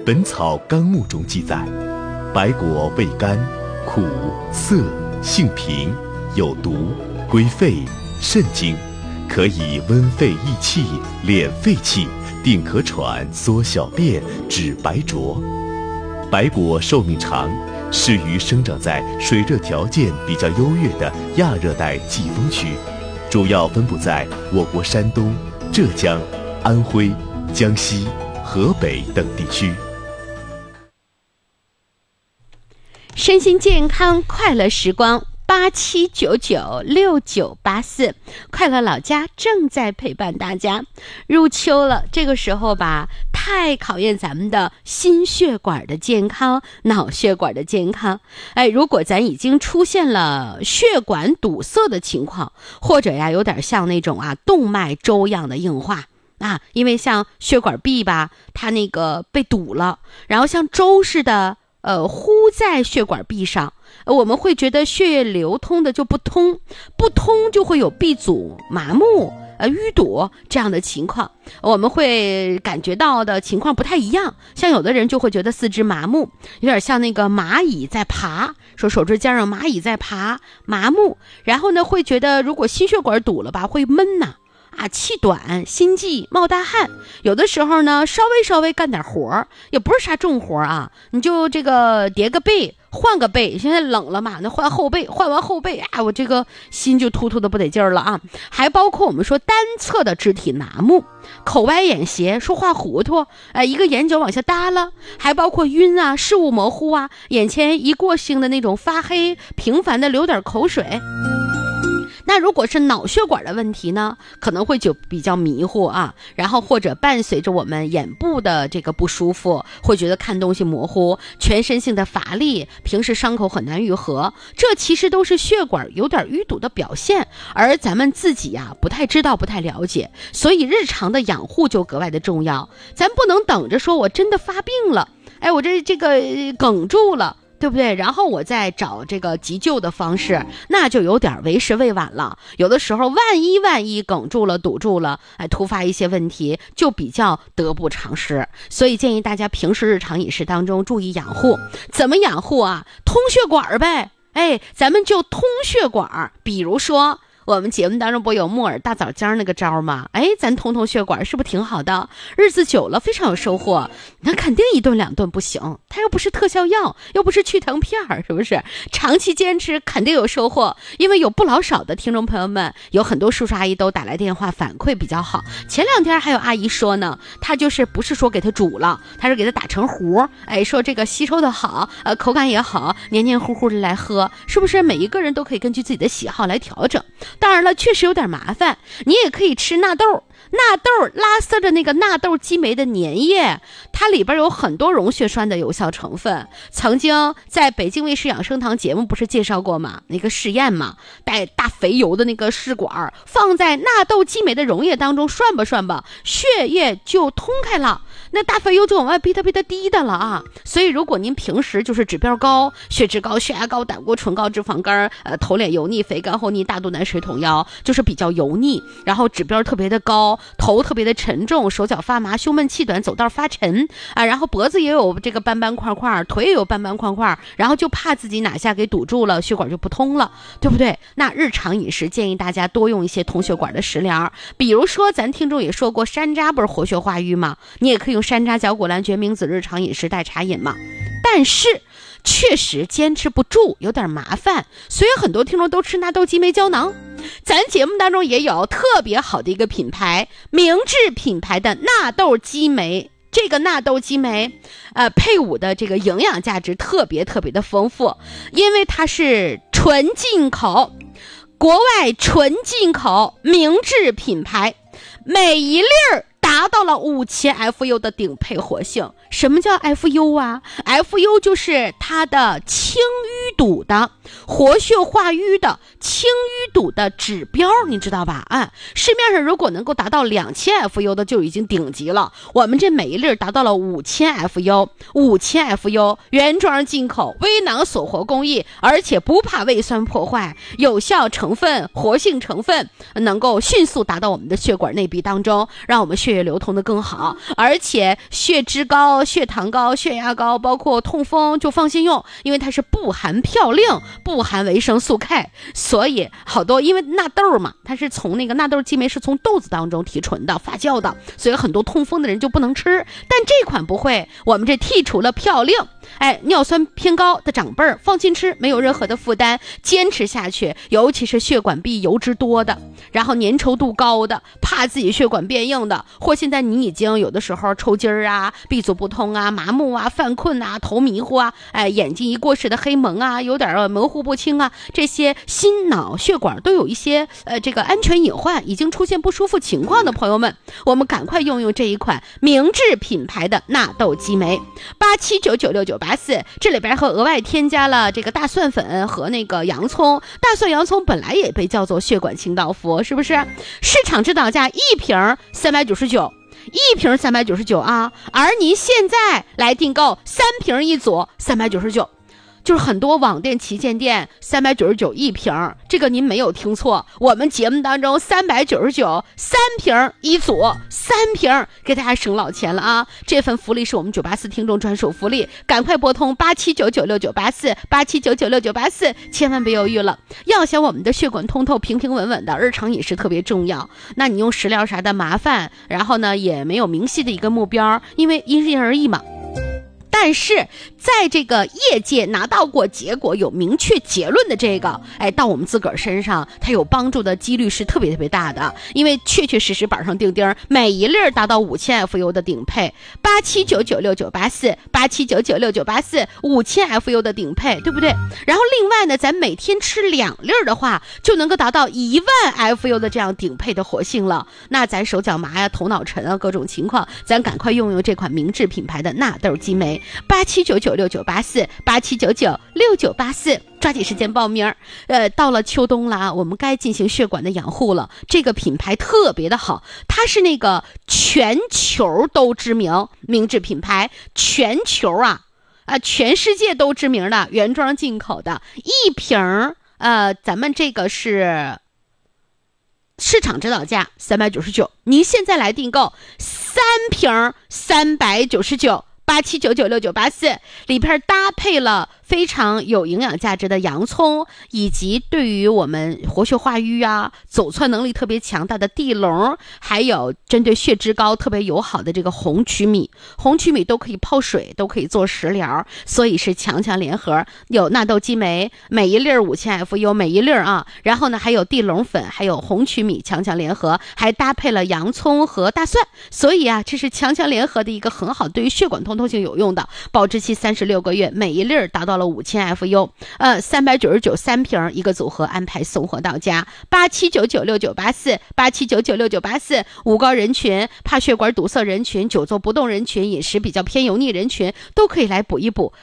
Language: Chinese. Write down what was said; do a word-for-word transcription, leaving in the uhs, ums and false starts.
本草纲目》中记载，白果味甘，苦涩，性平，有毒，归肺、肾经，可以温肺益气、敛肺气，定可喘、缩小便、止白浊。白果寿命长，适于生长在水热条件比较优越的亚热带季风区，主要分布在我国山东、浙江、安徽、江西、河北等地区。 身心健康，快乐时光，八七九九六九八四，快乐老家正在陪伴大家。入秋了，这个时候吧，太考验咱们的心血管的健康、脑血管的健康。哎，如果咱已经出现了血管堵塞的情况，或者呀，有点像那种啊动脉粥样的硬化。啊，因为像血管壁吧，它那个被堵了，然后像粥似的，呃，糊在血管壁上，我们会觉得血液流通的就不通，不通就会有闭阻、麻木、呃淤堵这样的情况，我们会感觉到的情况不太一样。像有的人就会觉得四肢麻木，有点像那个蚂蚁在爬，说手指尖上蚂蚁在爬，麻木。然后呢，会觉得如果心血管堵了吧，会闷呐。啊，气短，心悸，冒大汗，有的时候呢，稍微稍微干点活也不是啥重活啊，你就这个叠个被，换个被，现在冷了嘛，那换后背，换完后背啊，我这个心就突突的不得劲儿了啊。还包括我们说单侧的肢体麻木，口歪眼斜，说话糊涂，呃，一个眼角往下耷拉，还包括晕啊，视物模糊啊，眼前一过性的那种发黑，频繁的流点口水。那如果是脑血管的问题呢，可能会就比较迷糊啊，然后或者伴随着我们眼部的这个不舒服，会觉得看东西模糊，全身性的乏力，平时伤口很难愈合，这其实都是血管有点淤堵的表现，而咱们自己呀、啊、不太知道，不太了解，所以日常的养护就格外的重要。咱不能等着说我真的发病了，哎，我这这个哽住了，对不对？然后我再找这个急救的方式，那就有点为时未晚了。有的时候万一万一哽住了、堵住了，哎，突发一些问题，就比较得不偿失。所以建议大家平时日常饮食当中注意养护。怎么养护啊？通血管呗，哎，咱们就通血管。比如说我们节目当中不有木耳大枣浆那个招吗？哎，咱通通血管是不是挺好的？日子久了非常有收获，那肯定一顿两顿不行，它又不是特效药，又不是去疼片儿，是不是？长期坚持肯定有收获，因为有不老少的听众朋友们，有很多叔叔阿姨都打来电话反馈比较好。前两天还有阿姨说呢，她就是不是说给她煮了，她是给她打成糊，哎，说这个吸收的好，呃，口感也好，黏黏糊糊的来喝，是不是？每一个人都可以根据自己的喜好来调整。当然了，确实有点麻烦，你也可以吃纳豆，纳豆拉丝的那个纳豆激酶的粘液，它里边有很多溶血栓的有效成分。曾经在北京卫视养生堂节目不是介绍过吗？那个试验嘛，带大肥油的那个试管放在纳豆激酶的溶液当中涮吧涮吧，血液就通开了，那大肥油就往外逼它逼它滴的了啊。所以如果您平时就是指标高，血脂高、血压高、胆固醇高、脂肪肝，呃，头脸油腻、肥甘厚腻、大肚腩、水桶腰，就是比较油腻，然后指标特别的高，头特别的沉重，手脚发麻，胸闷气短，走道发沉啊，然后脖子也有这个斑斑块块，腿也有斑斑块块，然后就怕自己哪下给堵住了，血管就不通了，对不对？那日常饮食建议大家多用一些通血管的食疗，比如说咱听众也说过山楂不是活血化瘀吗？你也可以用山楂、角果蓝、决明子日常饮食代茶饮嘛。但是确实坚持不住，有点麻烦，所以很多听众都吃纳豆激酶胶囊。咱节目当中也有特别好的一个品牌，明治品牌的纳豆激酶。这个纳豆激酶呃，配伍的这个营养价值特别特别的丰富，因为它是纯进口，国外纯进口明治品牌，每一粒儿达到了五千 F U 的顶配活性。什么叫 F U 啊？ F U 就是它的清淤堵的、活血化瘀的、清淤堵的指标，你知道吧？啊，市面上如果能够达到两千 F U 的就已经顶级了，我们这每一粒达到了五千 F U， 五千 F U 原装进口，微囊锁活工艺，而且不怕胃酸破坏，有效成分、活性成分能够迅速达到我们的血管内壁当中，让我们血液流流通的更好，而且血脂高、血糖高、血压高，包括痛风就放心用，因为它是不含嘌呤、不含维生素 K， 所以好多因为纳豆嘛，它是从那个纳豆激酶是从豆子当中提纯的、发酵的，所以很多痛风的人就不能吃。但这款不会，我们这剔除了嘌呤，哎，尿酸偏高的长辈儿放心吃，没有任何的负担，坚持下去。尤其是血管壁油脂多的，然后粘稠度高的，怕自己血管变硬的，或现在你已经有的时候抽筋儿啊、闭阻不通啊、麻木啊、犯困啊、头迷糊啊，哎，眼睛一过视的黑蒙啊，有点模糊不清啊，这些心脑血管都有一些呃这个安全隐患，已经出现不舒服情况的朋友们，我们赶快用用这一款明治品牌的纳豆激酶，八七九九六九八四，这里边还额外添加了这个大蒜粉和那个洋葱，大蒜洋葱本来也被叫做血管清道夫，是不是？市场指导价一瓶三百九十九，一瓶三百九十九啊，而您现在来订购三瓶一组三百九十九。就是很多网店旗舰店三百九十九一瓶，这个您没有听错，我们节目当中三百九十九三瓶一组，三瓶给大家省老钱了啊！这份福利是我们九八四听众专属福利，赶快拨通八七九九六九八四八七九九六九八四，千万别犹豫了。要想我们的血管通透平平稳稳的，日常饮食特别重要。那你用食疗啥的麻烦，然后呢也没有明细的一个目标，因为因人而异嘛。但是在这个业界拿到过结果有明确结论的这个，哎，到我们自个儿身上它有帮助的几率是特别特别大的，因为确确实实板上钉钉，每一粒达到五千 F U 的顶配，八七九九六九八四八七九九六九八四，五千 F U 的顶配，对不对？然后另外呢，咱每天吃两粒的话，就能够达到一万 F U 的这样顶配的活性了。那咱手脚麻呀、头脑沉啊，各种情况，咱赶快用用这款明治品牌的纳豆激酶。八七九九六九八四八七九九六九八四，抓紧时间报名。呃，到了秋冬啦，我们该进行血管的养护了。这个品牌特别的好，它是那个全球都知名明治品牌，全球啊啊、呃，全世界都知名的原装进口的，一瓶呃，咱们这个是市场指导价三百九十九，您现在来订购三瓶三百九十九。八七九九六九八四里边搭配了非常有营养价值的洋葱，以及对于我们活血化瘀啊、走窜能力特别强大的地龙，还有针对血脂高特别友好的这个红曲米。红曲米都可以泡水，都可以做食疗，所以是强强联合。有纳豆激酶，每一粒五千 F U， 每一粒啊，然后呢还有地龙粉，还有红曲米强强联合，还搭配了洋葱和大蒜，所以啊，这是强强联合的一个很好对于血管通通性有用的，保质期三十六个月，每一粒达到了五千 F U， 呃，三百九十九三瓶一个组合，安排送货到家。八七九九六九八四八七九九六九八四，五高人群、怕血管堵塞人群、久坐不动人群、饮食比较偏油腻人群，都可以来补一补。